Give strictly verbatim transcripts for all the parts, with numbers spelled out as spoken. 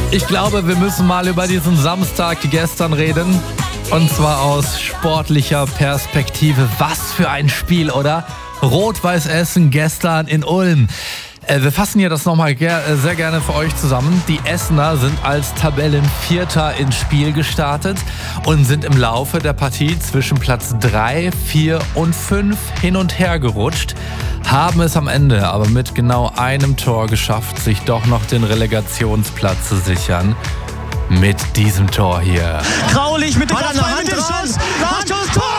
Ich glaube, wir müssen mal über diesen Samstag gestern reden. Und zwar aus sportlicher Perspektive. Was für ein Spiel, oder? Rot-Weiß Essen gestern in Ulm. Äh, wir fassen hier das nochmal ger- sehr gerne für euch zusammen. Die Essener sind als Tabellenvierter ins Spiel gestartet und sind im Laufe der Partie zwischen Platz drei, vier und fünf hin und her gerutscht. Haben es am Ende aber mit genau einem Tor geschafft, sich doch noch den Relegationsplatz zu sichern. Mit diesem Tor hier. Graulich mit dem Hat er eine Kopfball, Hand mit dem dran? Schuss. Nachschuss, Tor!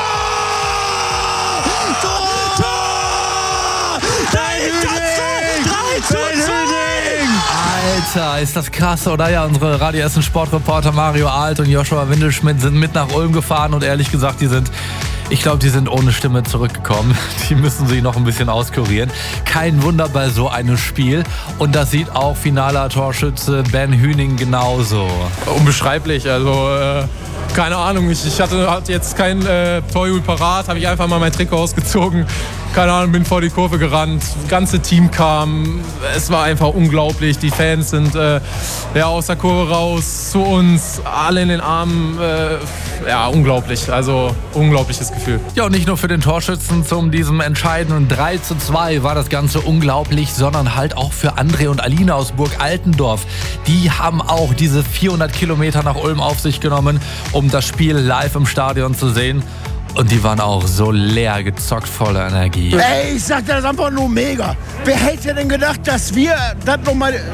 Tor! Tor! drei zu zwei! Alter, ist das krass, oder? Ja, unsere Radio Essen Sportreporter Mario Alt und Joshua Windelschmidt sind mit nach Ulm gefahren und ehrlich gesagt, die sind, ich glaube, die sind ohne Stimme zurückgekommen. Die müssen sich noch ein bisschen auskurieren. Kein Wunder bei so einem Spiel. Und das sieht auch finaler Torschütze Ben Hüning genauso. Unbeschreiblich, also äh, keine Ahnung, ich, ich hatte, hatte jetzt kein äh, Torjubel parat, habe ich einfach mal mein Trikot ausgezogen, keine Ahnung, bin vor die Kurve gerannt, das ganze Team kam, es war einfach unglaublich, die Fans sind äh, ja, aus der Kurve raus, zu uns, alle in den Armen, äh, ja, unglaublich, also unglaubliches Gefühl. Ja, und nicht nur für den Torschützen zum diesem entscheidenden drei zu zwei war das Ganze unglaublich, sondern halt auch für André und Alina aus Burg Altendorf. Die haben auch diese vierhundert Kilometer nach Ulm auf sich genommen, um das Spiel live im Stadion zu sehen. Und die waren auch so leer gezockt voller Energie. Ey, ich sag das einfach nur mega. Wer hätte denn gedacht, dass wir das nochmal